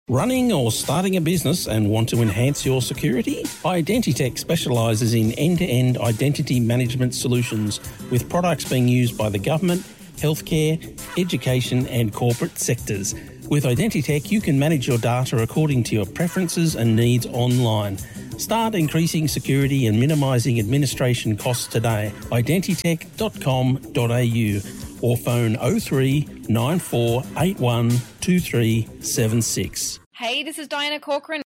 Running or starting a business and want to enhance your security? Identitech specialises in end-to-end identity management solutions with products being used by the government, healthcare, education and corporate sectors. With Identitech, you can manage your data according to your preferences and needs online. Start increasing security and minimising administration costs today. Identitech.com.au or phone 03 9481 2376. Hey, this is Diana Corcoran.